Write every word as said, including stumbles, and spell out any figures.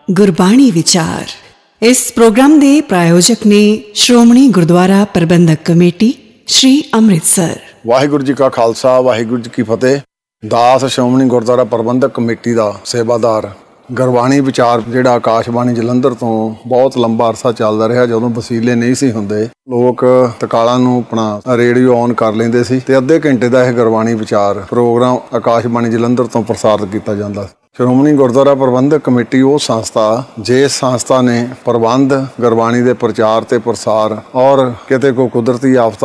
ਗੁਰਬਾਣੀ ਵਿਚਾਰ। ਇਸ ਪ੍ਰੋਗਰਾਮ ਦੇ ਪ੍ਰਾਯੋਜਕ ਨੇ ਸ਼੍ਰੋਮਣੀ ਗੁਰਦੁਆਰਾ ਪ੍ਰਬੰਧਕ ਕਮੇਟੀ ਸ਼੍ਰੀ ਅੰਮ੍ਰਿਤਸਰ। ਵਾਹਿਗੁਰੂ ਜੀ ਕਾ ਖਾਲਸਾ, ਵਾਹਿਗੁਰੂ ਜੀ ਕੀ ਫਤਿਹ। ਦਾਸ ਸ਼੍ਰੋਮਣੀ ਗੁਰਦੁਆਰਾ ਪ੍ਰਬੰਧਕ ਕਮੇਟੀ ਦਾ ਸੇਵਾਦਾਰ। ਗੁਰਬਾਣੀ ਵਿਚਾਰ ਜਿਹੜਾ ਆਕਾਸ਼ਬਾਣੀ ਜਲੰਧਰ ਤੋਂ ਬਹੁਤ ਲੰਬਾ ਅਰਸਾ ਚੱਲਦਾ ਰਿਹਾ। ਜਦੋਂ ਵਸੀਲੇ ਨਹੀਂ ਸੀ ਹੁੰਦੇ, ਲੋਕ ਤਕਾਲਾਂ ਨੂੰ ਆਪਣਾ ਰੇਡੀਓ ਔਨ ਕਰ ਲੈਂਦੇ ਸੀ ਤੇ ਅੱਧੇ ਘੰਟੇ ਦਾ ਇਹ ਗੁਰਬਾਣੀ ਵਿਚਾਰ ਪ੍ਰੋਗਰਾਮ ਆਕਾਸ਼ਬਾਣੀ ਜਲੰਧਰ ਤੋਂ ਪ੍ਰਸਾਰਿਤ ਕੀਤਾ ਜਾਂਦਾ। ਸ਼੍ਰੋਮਣੀ ਗੁਰਦੁਆਰਾ ਪ੍ਰਬੰਧਕ ਕਮੇਟੀ ਉਹ ਸੰਸਥਾ ਜਿਸ ਸੰਸਥਾ ਨੇ ਪ੍ਰਬੰਧ ਗੁਰਬਾਣੀ ਦੇ ਪ੍ਰਚਾਰ ਤੇ ਪ੍ਰਸਾਰ ਔਰ ਕਿਤੇ ਕੋਈ ਕੁਦਰਤੀ ਆਫਤ